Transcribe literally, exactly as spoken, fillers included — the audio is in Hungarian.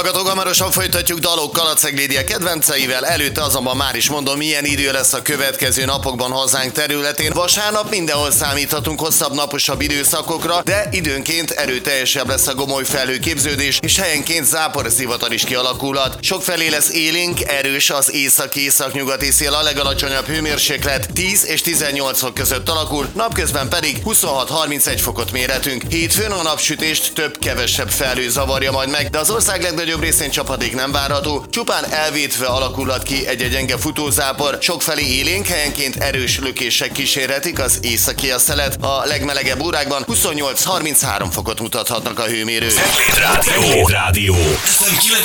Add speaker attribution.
Speaker 1: Hallgatók, hamarosan folytatjuk dalokkal a Ceglédia kedvenceivel, előtte azonban már is mondom, milyen idő lesz a következő napokban hazánk területén. Vasárnap mindenhol számíthatunk hosszabb, naposabb időszakokra, de időnként erőteljesebb lesz a gomoly felhőképződés, és helyenként záporzivatar is kialakulhat. Sokfelé lesz élénk, erős az észak-észak-nyugati szél, a legalacsonyabb hőmérséklet tíz és tizennyolc fok között alakul, napközben pedig huszonhat-harmincegy fokot mérhetünk. Hétfőn a napsütést több-kevesebb felhő zavarja majd meg, de az ország legnagyobb részén csapadék nem várható, csupán elvétve alakulhat ki egy-egy gyenge futózápor, sokfelé élénk, helyenként erős lökések kísérhetik az északi szelet, a legmelegebb órákban huszonnyolc-harminchárom fokot mutathatnak a hőmérők.
Speaker 2: Cegléd Rádió. Cegléd Rádió.